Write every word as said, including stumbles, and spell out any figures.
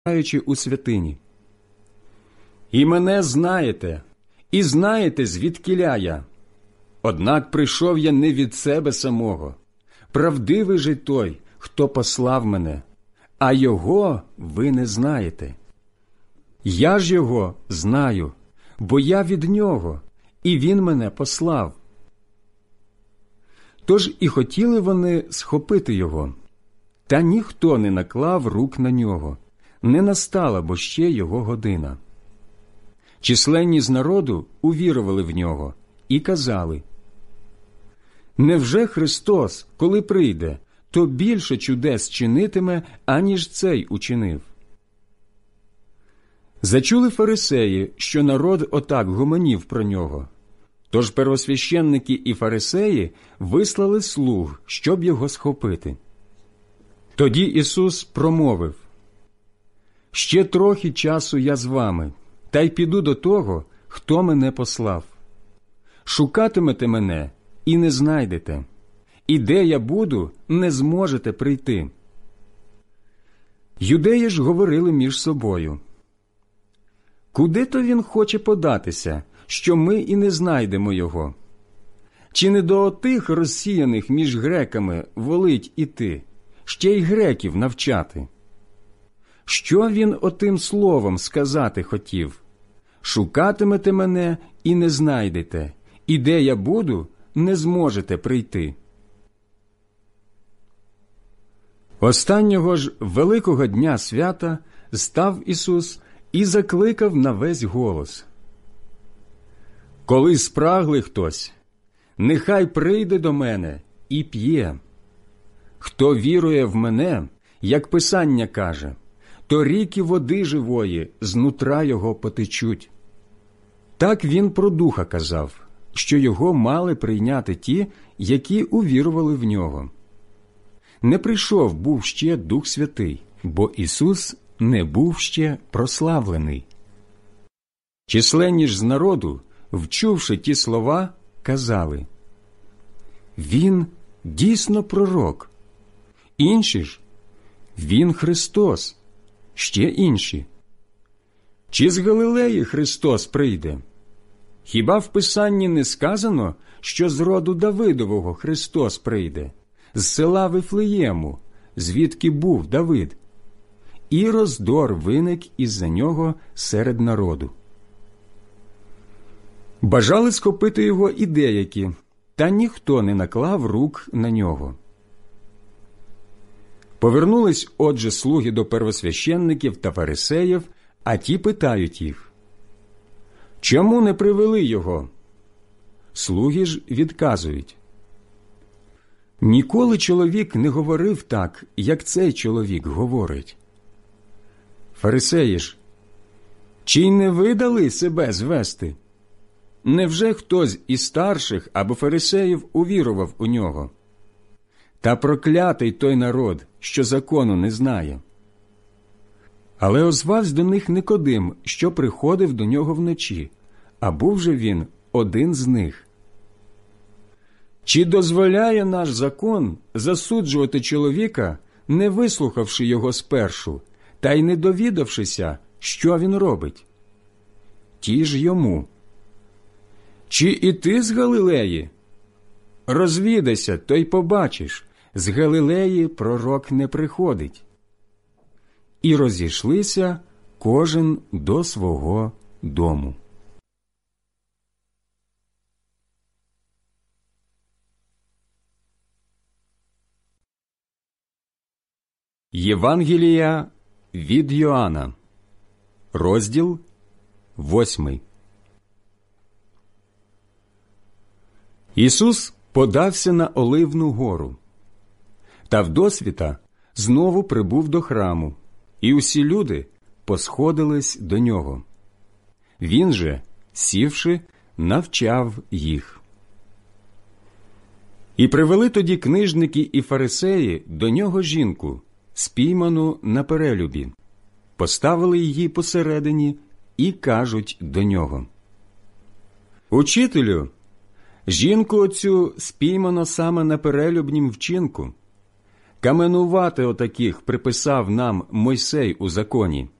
у святині. І мене знаєте, і знаєте, звідкіля я. Однак прийшов я не від себе самого. Правдивий же той, хто послав мене, а його ви не знаєте. Я ж його знаю, бо я від нього, і він мене послав. Тож і хотіли вони схопити його, та ніхто не наклав рук на нього, не настала бо ще його година. Численні з народу увірували в нього і казали: «Невже Христос, коли прийде, то більше чудес чинитиме, аніж цей учинив?» Зачули фарисеї, що народ отак гомонів про нього. Тож первосвященники і фарисеї вислали слуг, щоб його схопити. Тоді Ісус промовив: «Ще трохи часу я з вами, та й піду до того, хто мене послав. Шукатимете мене і не знайдете, і де я буду, не зможете прийти». Юдеї ж говорили між собою: «Куди то він хоче податися, що ми і не знайдемо його? Чи не до отих розсіяних між греками волить іти, ще й греків навчати? Що він отим словом сказати хотів? Шукатимете мене і не знайдете, і де я буду, не зможете прийти». Останнього ж великого дня свята став Ісус і закликав на весь голос: «Коли спрагли хтось, нехай прийде до мене і п'є. Хто вірує в мене, як Писання каже, то ріки води живої з нутра його потечуть». Так він про Духа казав, що його мали прийняти ті, які увірували в нього. Не прийшов був ще Дух Святий, бо Ісус не був ще прославлений. Численні ж з народу, вчувши ті слова, казали: «Він дійсно пророк». Інші ж: «Він Христос». Ще інші: «Чи з Галилеї Христос прийде? Хіба в Писанні не сказано, що з роду Давидового Христос прийде, з села Вифлеєму, звідки був Давид?» І роздор виник із-за нього серед народу. Бажали схопити його і деякі, та ніхто не наклав рук на нього. Повернулись отже слуги до первосвященників та фарисеїв, а ті питають їх: «Чому не привели його?» Слуги ж відказують: «Ніколи чоловік не говорив так, як цей чоловік говорить». Фарисеї ж: «Чи й не ви дали себе звести? Невже хтось із старших або фарисеїв увірував у нього? Та проклятий той народ, що закону не знає». Але озвався до них Никодим, що приходив до нього вночі, а був же він один з них. «Чи дозволяє наш закон засуджувати чоловіка, не вислухавши його спершу, та й не довідавшися, що він робить?» Ті ж йому: «Чи і ти з Галилеї? Розвідайся, то й побачиш, з Галилеї пророк не приходить». І розійшлися кожен до свого дому. Євангелія від Йоанна, розділ восьмий. Ісус подався на Оливну гору, та вдосвіта знову прибув до храму, і усі люди посходились до нього. Він же, сівши, навчав їх. І привели тоді книжники і фарисеї до нього жінку, спійману на перелюбі, поставили її посередині і кажуть до нього: «Учителю, жінку оцю спіймано саме на перелюбнім вчинку. Каменувати отаких приписав нам Мойсей у законі,